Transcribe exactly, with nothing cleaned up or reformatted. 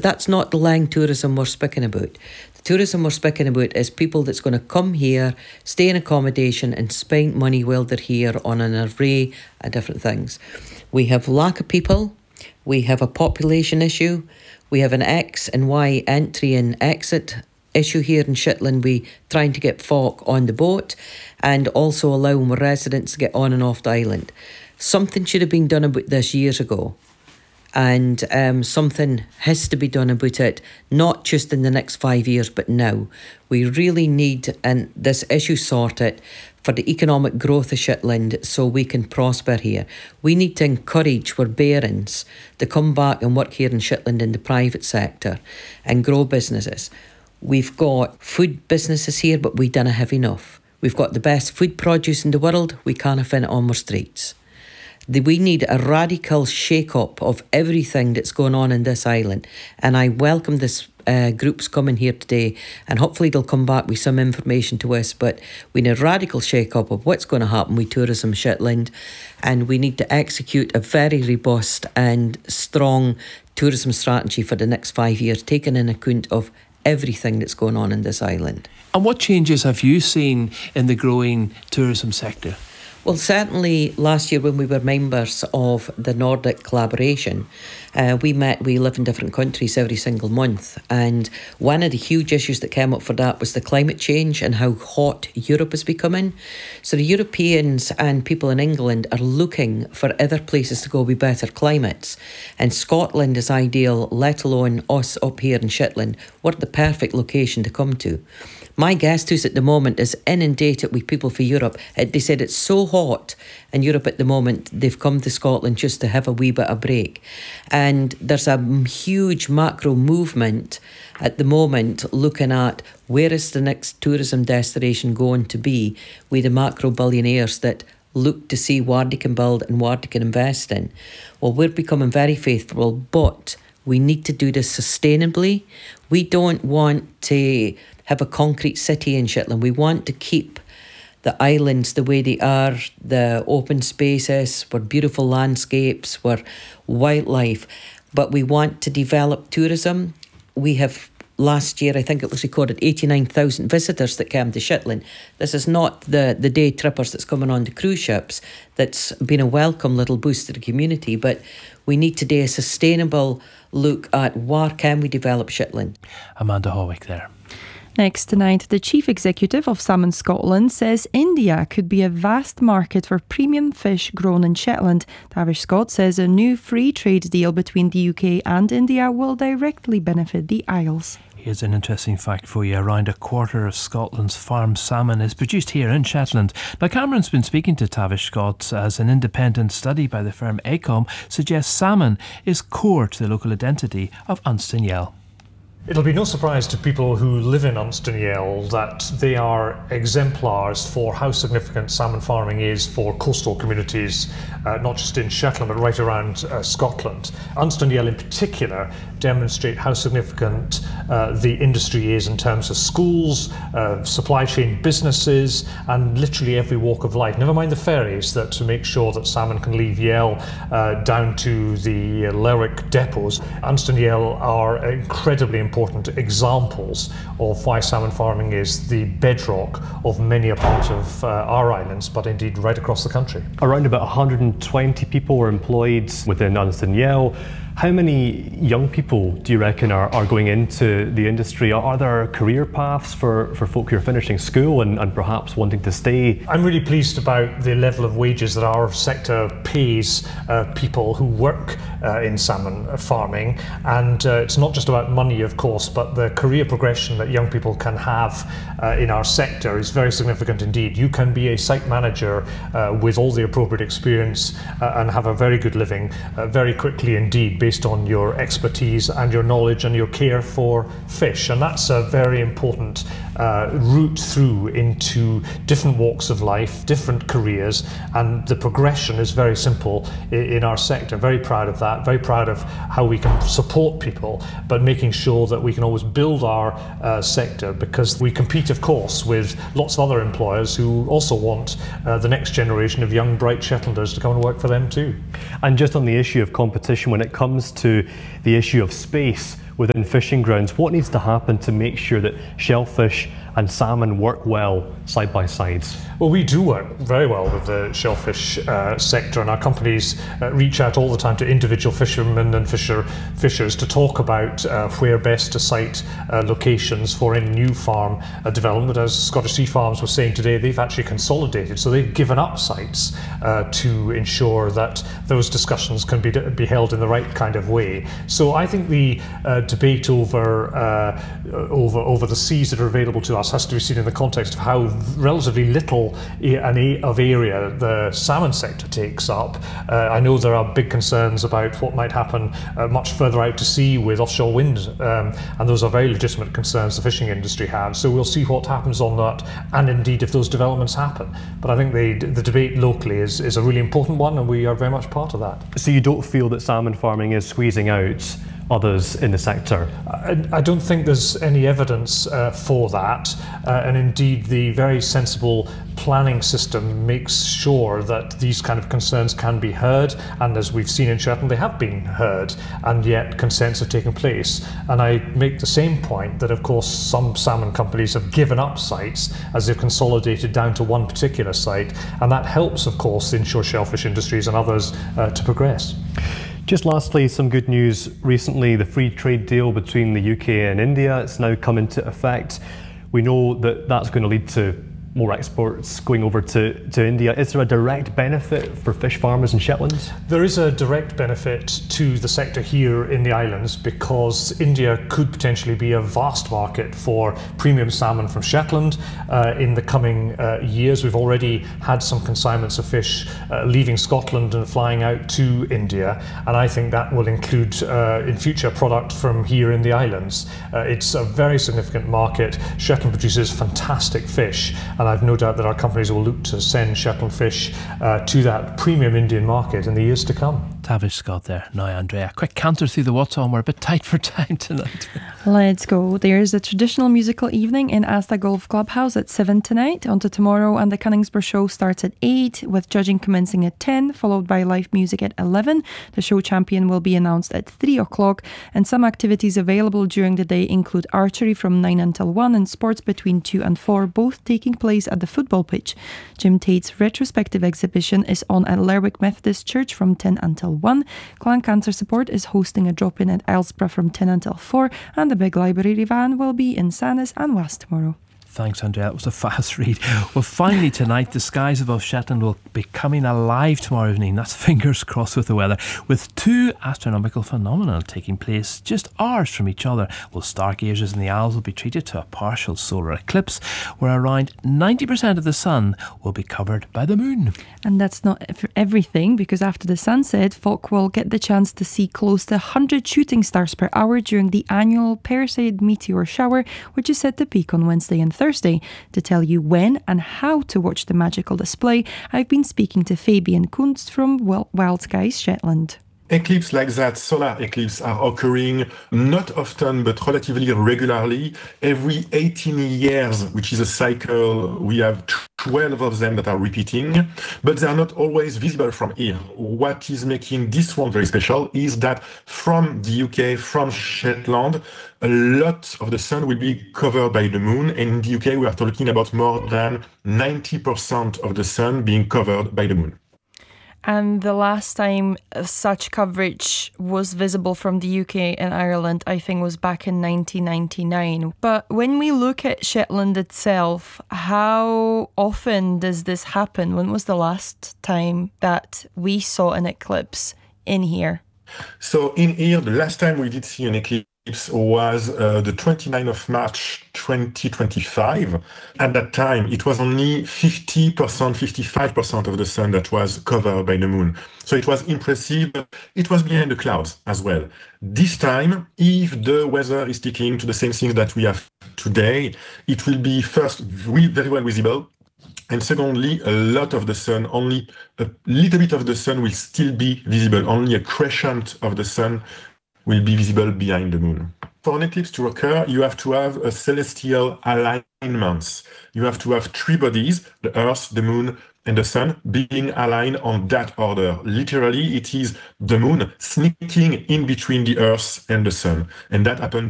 that's not the Lang tourism we're speaking about. The tourism we're speaking about is people that's going to come here, stay in accommodation and spend money while they're here on an array of different things. We have lack of people, we have a population issue, we have an X and Y entry and exit issue here in Shetland. We trying to get folk on the boat and also allowing residents to get on and off the island. Something should have been done about this years ago. And um, something has to be done about it, not just in the next five years, but now. We really need and this issue sorted for the economic growth of Shetland so we can prosper here. We need to encourage our parents to come back and work here in Shetland in the private sector and grow businesses. We've got food businesses here, but we don't have enough. We've got the best food produce in the world. We can't find it on our streets. We need a radical shake-up of everything that's going on in this island. And I welcome this uh, groups coming here today, and hopefully they'll come back with some information to us. But we need a radical shake-up of what's going to happen with Tourism Shetland, and we need to execute a very robust and strong tourism strategy for the next five years, taking in account of everything that's going on in this island. And what changes have you seen in the growing tourism sector? Well, certainly last year when we were members of the Nordic collaboration, uh, we met, we live in different countries every single month. And one of the huge issues that came up for that was the climate change and how hot Europe is becoming. So the Europeans and people in England are looking for other places to go with better climates. And Scotland is ideal, let alone us up here in Shetland. We're the perfect location to come to. My guest house at the moment is inundated with people for Europe. They said it's so hot in Europe at the moment, they've come to Scotland just to have a wee bit of break. And there's a huge macro movement at the moment looking at where is the next tourism destination going to be with the macro billionaires that look to see what they can build and what they can invest in. Well, we're becoming very faithful, but we need to do this sustainably. We don't want to have a concrete city in Shetland. We want to keep the islands the way they are, the open spaces, where beautiful landscapes, where wildlife, but we want to develop tourism. We have last year, I think it was recorded, eighty-nine thousand visitors that came to Shetland. This is not the, the day trippers that's coming on the cruise ships. That's been a welcome little boost to the community, but we need to do a sustainable look at where can we develop Shetland. Amanda Hawick there. Next tonight, the Chief Executive of Salmon Scotland says India could be a vast market for premium fish grown in Shetland. Tavish Scott says a new free trade deal between the U K and India will directly benefit the Isles. Here's an interesting fact for you. Around a quarter of Scotland's farm salmon is produced here in Shetland. Now, Cameron's been speaking to Tavish Scott as an independent study by the firm AECOM suggests salmon is core to the local identity of Unstonyell. It'll be no surprise to people who live in Unstonyell that they are exemplars for how significant salmon farming is for coastal communities, uh, not just in Shetland but right around uh, Scotland. Unstonyell in particular demonstrate how significant uh, the industry is in terms of schools, uh, supply chain businesses and literally every walk of life. Never mind the ferries that to make sure that salmon can leave Yell uh, down to the uh, Lerwick depots. Unstonyell are incredibly important important examples of why salmon farming is the bedrock of many a part of uh, our islands, but indeed right across the country. Around about one hundred twenty people were employed within Unstonyell. How many young people do you reckon are, are going into the industry? Are there career paths for, for folk who are finishing school and, and perhaps wanting to stay? I'm really pleased about the level of wages that our sector pays uh, people who work uh, in salmon farming. And uh, it's not just about money, of course, but the career progression that young people can have uh, in our sector is very significant indeed. You can be a site manager uh, with all the appropriate experience uh, and have a very good living uh, very quickly indeed, based on your expertise and your knowledge and your care for fish. And that's a very important uh, route through into different walks of life, different careers, and the progression is very simple in our sector. Very proud of that, very proud of how we can support people, but making sure that we can always build our uh, sector, because we compete, of course, with lots of other employers who also want uh, the next generation of young, bright Shetlanders to come and work for them too. And just on the issue of competition, when it comes to the issue of space, within fishing grounds. What needs to happen to make sure that shellfish and salmon work well side by side? Well, we do work very well with the shellfish uh, sector, and our companies uh, reach out all the time to individual fishermen and fisher fishers to talk about uh, where best to site uh, locations for any new farm uh, development. As Scottish Sea Farms was saying today, they've actually consolidated, so they've given up sites uh, to ensure that those discussions can be, be held in the right kind of way. So I think the uh, debate over, uh, over, over the seas that are available to us has to be seen in the context of how relatively little an a of area the salmon sector takes up. Uh, I know there are big concerns about what might happen uh, much further out to sea with offshore wind, um, and those are very legitimate concerns the fishing industry has. So we'll see what happens on that, and indeed if those developments happen. But I think the, the debate locally is, is a really important one, and we are very much part of that. So you don't feel that salmon farming is squeezing out others in the sector? I, I don't think there's any evidence uh, for that, uh, and indeed the very sensible planning system makes sure that these kind of concerns can be heard, and as we've seen in Shetland, they have been heard, and yet consents have taken place. And I make the same point that of course some salmon companies have given up sites as they've consolidated down to one particular site, and that helps of course the inshore shellfish industries and others uh, to progress. Just lastly, some good news recently, the free trade deal between the U K and India, it's now come into effect. We know that that's going to lead to more exports going over to, to India. Is there a direct benefit for fish farmers in Shetland? There is a direct benefit to the sector here in the islands because India could potentially be a vast market for premium salmon from Shetland uh, in the coming uh, years. We've already had some consignments of fish uh, leaving Scotland and flying out to India, and I think that will include uh, in future product from here in the islands. Uh, it's a very significant market. Shetland produces fantastic fish, and I've no doubt that our companies will look to send Shetland fish uh, to that premium Indian market in the years to come. Tavish Scott there. Now, Andrea, quick canter through the what's on. We're a bit tight for time tonight. Let's go. There's a traditional musical evening in Asta Golf Clubhouse at seven tonight. On to tomorrow, and the Cunningsborough show starts at eight, with judging commencing at ten, followed by live music at eleven. The show champion will be announced at three o'clock, and some activities available during the day include archery from nine until one and sports between two and four, both taking place at the football pitch. Jim Tate's retrospective exhibition is on at Lerwick Methodist Church from ten until one. Clan Cancer Support is hosting a drop-in at Aylesborough from ten until four, and the big library van will be in Sannes and West tomorrow. Thanks, Andrea. That was a fast read. Well, finally tonight, the skies above Shetland will be coming alive tomorrow evening. That's fingers crossed with the weather, with two astronomical phenomena taking place just hours from each other. Well, stargazers in the Isles will be treated to a partial solar eclipse, where around ninety percent of the sun will be covered by the moon. And that's not everything, because after the sunset, folk will get the chance to see close to one hundred shooting stars per hour during the annual Perseid meteor shower, which is set to peak on Wednesday and Thursday. To tell you when and how to watch the magical display, I've been speaking to Fabian Kunst from Wild Skies Shetland. Eclipses like that, solar eclipses, are occurring not often but relatively regularly. Every eighteen years, which is a cycle, we have twelve of them that are repeating, but they are not always visible from here. What is making this one very special is that from the U K, from Shetland, a lot of the sun will be covered by the moon, and in the U K we are talking about more than ninety percent of the sun being covered by the moon. And the last time such coverage was visible from the U K and Ireland, I think, was back in nineteen ninety-nine. But when we look at Shetland itself, how often does this happen? When was the last time that we saw an eclipse in here? So in here, the last time we did see an eclipse was uh, the twenty-ninth of March twenty twenty-five. At that time, it was only fifty percent, fifty-five percent of the sun that was covered by the moon. So it was impressive, but it was behind the clouds as well. This time, if the weather is sticking to the same things that we have today, it will be first very well visible. And secondly, a lot of the sun, only a little bit of the sun will still be visible. Only a crescent of the sun will be visible behind the moon. For an eclipse to occur, you have to have a celestial alignment. You have to have three bodies, the Earth, the Moon, and the sun being aligned on that order. Literally, it is the moon sneaking in between the Earth and the sun. And that happened